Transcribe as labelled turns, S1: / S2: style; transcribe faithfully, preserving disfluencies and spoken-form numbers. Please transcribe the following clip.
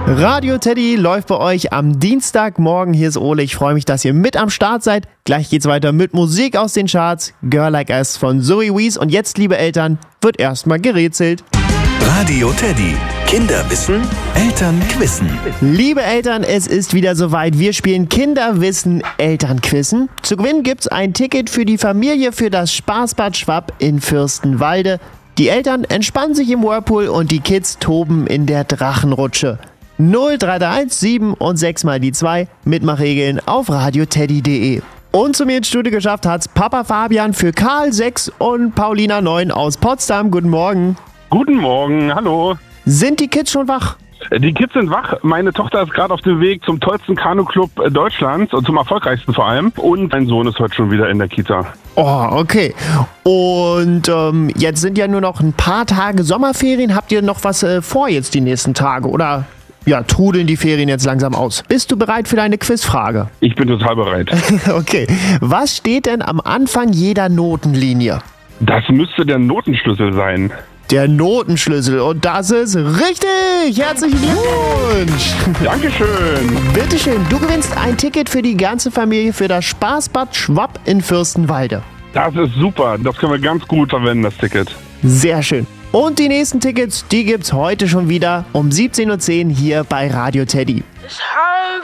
S1: Radio Teddy läuft bei euch am Dienstagmorgen. Hier ist Ole. Ich freue mich, dass ihr mit am Start seid. Gleich geht's weiter mit Musik aus den Charts. Girl Like Us von Zoe Wees. Und jetzt, liebe Eltern, wird erstmal gerätselt.
S2: Radio Teddy. Kinder wissen, Eltern quizzen.
S1: Liebe Eltern, es ist wieder soweit. Wir spielen Kinderwissen, Elternquizzen. Zu gewinnen gibt's ein Ticket für die Familie für das Spaßbad Schwapp in Fürstenwalde. Die Eltern entspannen sich im Whirlpool und die Kids toben in der Drachenrutsche. null drei drei eins sieben und sechs mal die zwei. Mitmachregeln auf radioteddy punkt de. Und zu mir ins Studio geschafft hat's Papa Fabian für Karl sechs und Paulina neun aus Potsdam. Guten Morgen.
S3: Guten Morgen, hallo.
S1: Sind die Kids schon wach?
S3: Die Kids sind wach. Meine Tochter ist gerade auf dem Weg zum tollsten Kanu-Club Deutschlands und zum erfolgreichsten vor allem. Und mein Sohn ist heute schon wieder in der Kita.
S1: Oh, okay. Und ähm, jetzt sind ja nur noch ein paar Tage Sommerferien. Habt ihr noch was äh, vor jetzt die nächsten Tage? Oder ja, trudeln die Ferien jetzt langsam aus? Bist du bereit für deine Quizfrage?
S3: Ich bin total bereit.
S1: Okay. Was steht denn am Anfang jeder Notenlinie?
S3: Das müsste der Notenschlüssel sein.
S1: Der Notenschlüssel. Und das ist richtig. Herzlichen Glückwunsch.
S3: Dankeschön.
S1: Bitteschön. Du gewinnst ein Ticket für die ganze Familie für das Spaßbad Schwapp in Fürstenwalde.
S3: Das ist super. Das können wir ganz gut verwenden, das Ticket.
S1: Sehr schön. Und die nächsten Tickets, die gibt's heute schon wieder um siebzehn Uhr zehn hier bei Radio Teddy.
S4: It's hard.